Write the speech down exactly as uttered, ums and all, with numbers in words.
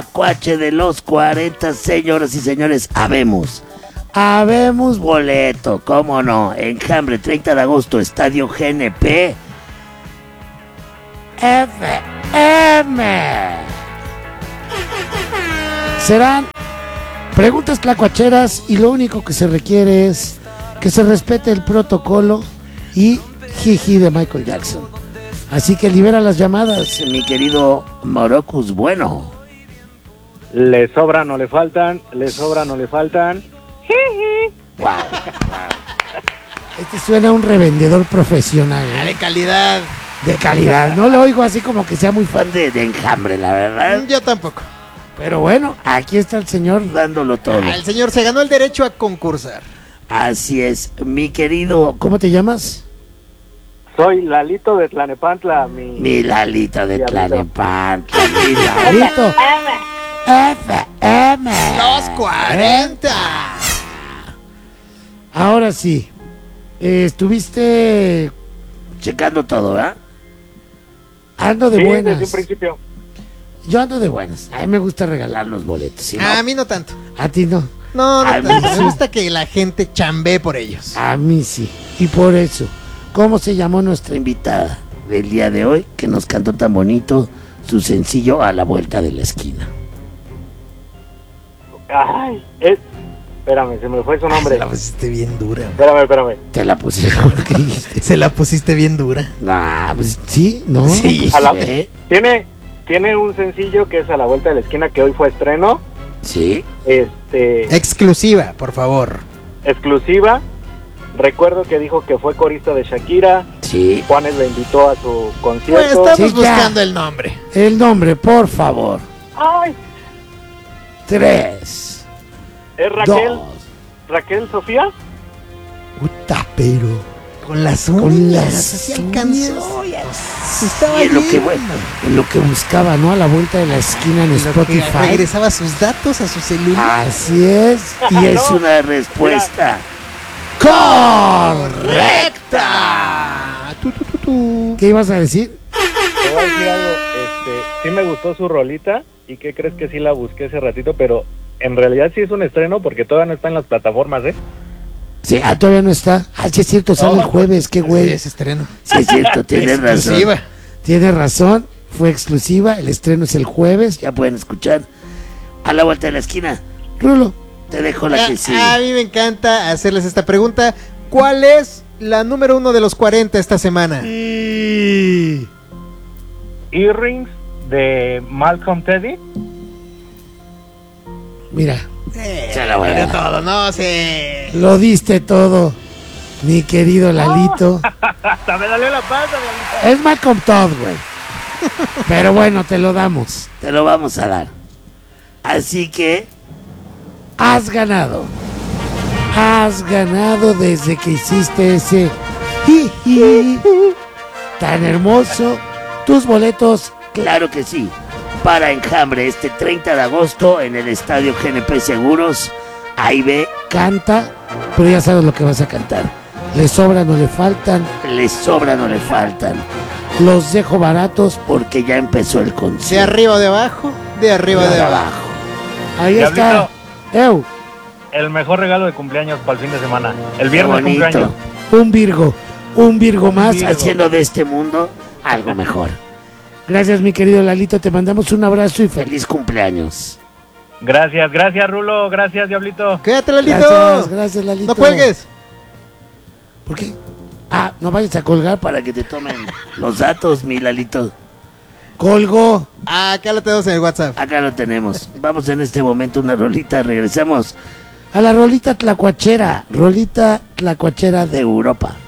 Cuache de los cuarenta, señoras y señores, habemos. Habemos boleto, cómo no. Enjambre, treinta de agosto, Estadio G N P. F M. Serán preguntas tlacuacheras y lo único que se requiere es que se respete el protocolo y jiji de Michael Jackson. Así que libera las llamadas, mi querido Morocus Bueno. Le sobran, no le faltan, le sobran, no le faltan. Wow, wow. Este suena a un revendedor profesional, ¿eh? De calidad. De calidad. No lo oigo así como que sea muy fan de, de Enjambre, la verdad. Yo tampoco. Pero bueno, aquí está el señor dándolo todo. Ah, el señor se ganó el derecho a concursar. Así es, mi querido. ¿Cómo te llamas? Soy Lalito de Tlanepantla, mi... Mi Lalito de Diablito. Tlanepantla. Mi Lalito. F M. Los cuarenta. Ahora sí. Eh, estuviste checando todo, ¿verdad? Ando de Sí, buenas. desde un principio. Yo ando de buenas. A mí me gusta regalar los boletos. ¿Sí, no? A mí no tanto. A ti no. No, no A mí tanto. sí. Me gusta que la gente chambee por ellos. A mí sí. Y por eso, ¿cómo se llamó nuestra invitada del día de hoy que nos cantó tan bonito su sencillo A la vuelta de la esquina? Ay, es... Espérame, se me fue su nombre. Se la pusiste bien dura. Espérame, espérame. Te la puse como que dijiste. Se la pusiste bien dura. Nah, pues sí, ¿no? Sí. Pues, A la- ¿eh? Tiene, tiene un sencillo que es A la vuelta de la esquina, que hoy fue estreno. Sí. Este, Exclusiva, por favor. exclusiva. Recuerdo que dijo que fue corista de Shakira. Sí. Juanes le invitó a su Pues concierto. estamos Sí, ya. buscando el nombre. El nombre, por favor. Ay, Tres. es Raquel. Dos. Raquel Sofía. Puta, pero. Con las Con uñas. las Así alcanzó. uñas. Estaba Y en lo que, bien. bueno, en lo que buscaba, ¿no? A la vuelta de la esquina en Lo que Spotify. regresaba sus datos a su celular. Así es. Y es No, una respuesta correcta. Tu, tu, tu, tu. ¿Qué ibas a decir? Te voy a decir algo. Este, sí me gustó su rolita. ¿Y qué crees que sí la busqué hace ratito? Pero en realidad sí es un estreno porque todavía no está en las plataformas, ¿eh? Sí, ah, todavía no está. Ah, sí es cierto, sale No, el jueves, qué Sí, güey. es estreno. Sí es cierto, tienes razón. Exclusiva. Tienes razón, fue exclusiva, el estreno es el jueves, ya pueden escuchar A la vuelta de la esquina. Rulo, te dejo la que A, sigue. a mí me encanta hacerles esta pregunta. ¿Cuál es la número uno de los cuarenta esta semana? Y- Earrings de Malcolm Teddy. Mira, se la voy a de dar. todo, no sé. Lo diste todo, mi querido Lalito. Hasta me dolió la panza, mi Es Malcolm Todd, güey. Pero bueno, te lo damos. Te lo vamos a dar. Así que has ganado. Has ganado desde que hiciste ese jiji tan hermoso. Tus boletos, claro que sí, para Enjambre este treinta de agosto en el Estadio G N P Seguros. Ahí ve, canta, pero ya sabes lo que vas a cantar. Le sobran o le faltan, le sobran o le faltan. Los dejo baratos porque ya empezó el ¿De concierto. arriba o de abajo? De arriba o de abajo. Ahí Diablito. está. Eu, El mejor regalo de cumpleaños para el fin de semana. El qué viernes bonito. cumpleaños. Un Virgo, un Virgo más Virgo. haciendo de este mundo algo mejor. Gracias, mi querido Lalito. Te mandamos un abrazo y feliz cumpleaños. Gracias, gracias Rulo, gracias Diablito. Quédate, Lalito. Gracias, gracias, Lalito. No cuelgues. ¿Por qué? Ah, no vayas a colgar para que te tomen los datos, mi Lalito. Colgo. Ah, acá lo tenemos en el WhatsApp. Acá lo tenemos. Vamos en este momento una rolita. Regresamos a la rolita tlacuachera. Rolita tlacuachera de Europa.